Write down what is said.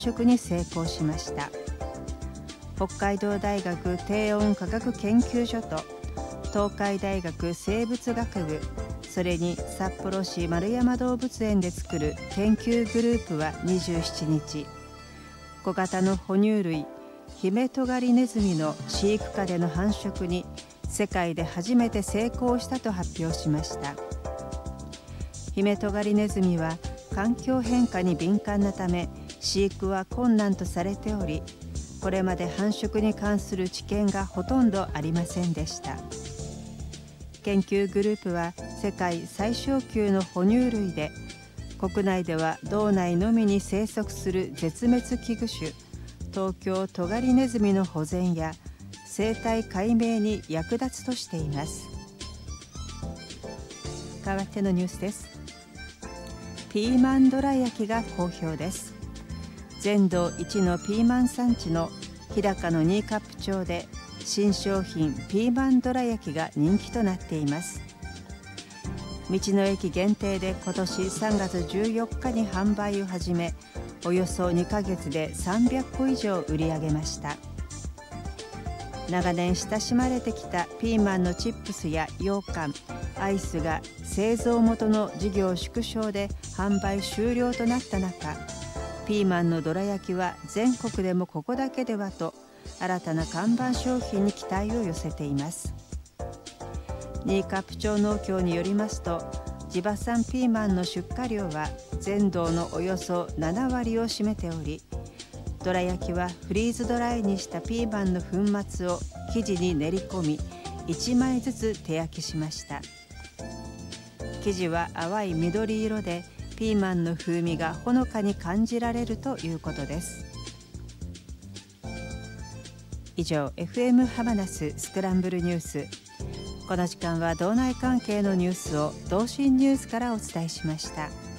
殖に成功しました。北海道大学低温科学研究所と東海大学生物学部、それに札幌市円山動物園で作る研究グループは27日、小型の哺乳類ヒメトガリネズミの飼育下での繁殖に世界で初めて成功したと発表しました。ヒメトガリネズミは環境変化に敏感なため飼育は困難とされており、これまで繁殖に関する知見がほとんどありませんでした。研究グループは世界最小級の哺乳類で、国内では道内のみに生息する絶滅危惧種東京トガリネズミの保全や生態解明に役立つとしています。代わってのニュースです。ピーマンどら焼きが好評です。全道一のピーマン産地の日高の新冠町で新商品ピーマンどら焼きが人気となっています。道の駅限定で今年3月14日に販売を始め、およそ2ヶ月で300個以上売り上げました。長年親しまれてきたピーマンのチップスや羊羹、アイスが製造元の事業縮小で販売終了となった中、ピーマンのどら焼きは全国でもここだけではと新たな看板商品に期待を寄せています。新冠町農協によりますと、地場産ピーマンの出荷量は全道のおよそ7割を占めており、どら焼きはフリーズドライにしたピーマンの粉末を生地に練り込み、1枚ずつ手焼きしました。生地は淡い緑色で、ピーマンの風味がほのかに感じられるということです。以上、FM ハマナススクランブルニュース。この時間は道内関係のニュースを同心ニュースからお伝えしました。